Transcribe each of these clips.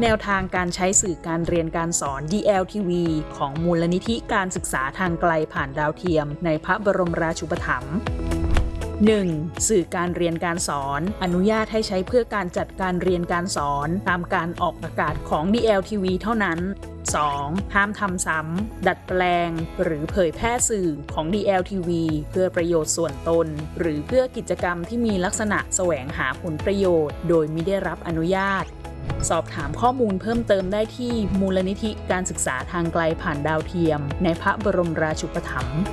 แนวทางการใช้สื่อการเรียนการสอน DLTV ของมูลนิธิการศึกษาทางไกลผ่านดาวเทียมในพระบรมราชูปถัมภ์ 1. สื่อการเรียนการสอนอนุญาตให้ใช้เพื่อการจัดการเรียนการสอนตามการออกอากาศของ DLTV เท่านั้น 2. ห้ามทำซ้ำดัดแปลงหรือเผยแพร่สื่อของ DLTV เพื่อประโยชน์ส่วนตนหรือเพื่อกิจกรรมที่มีลักษณะแสวงหาผลประโยชน์โดยมิได้รับอนุญาตสอบถามข้อมูลเพิ่มเติมได้ที่มูลนิธิการศึกษาทางไกลผ่านดาวเทียมในพระบรมราชูปถัมภ์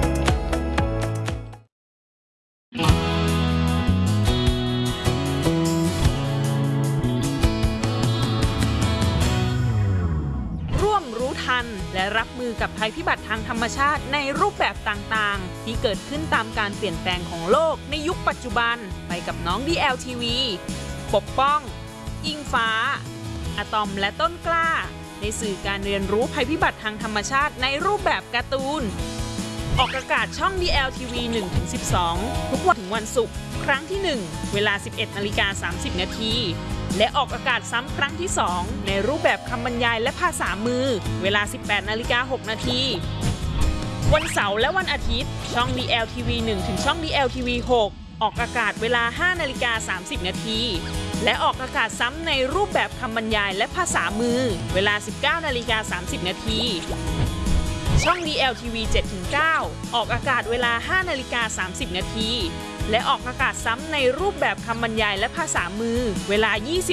ร่วมรู้ทันและรับมือกับภัยพิบัติทางธรรมชาติในรูปแบบต่างๆที่เกิดขึ้นตามการเปลี่ยนแปลงของโลกในยุคปัจจุบันไปกับน้อง DLTV ปกป้องอิงฟ้าอะตอมและต้นกล้าในสื่อการเรียนรู้ภัยพิบัติทางธรรมชาติในรูปแบบการ์ตูนออกอากาศช่อง DLTV 1-12 ทุกวันถึงวันศุกร์ครั้งที่ 1 เวลา 11:30 น.และออกอากาศซ้ำครั้งที่ 2 ในรูปแบบคำบรรยายและภาษามือเวลา 18:06 น.วันเสาร์และวันอาทิตย์ช่อง DLTV 1 ถึงช่อง DLTV 6 ออกอากาศเวลา 5:30 น.และออกอากาศซ้ำในรูปแบบคำบรรยายและภาษามือเวลา 19:30 น.ช่อง DLTV 7-9 ออกอากาศเวลา 5:30 น.และออกอากาศซ้ำในรูปแบบคำบรรยายและภาษามือเวลา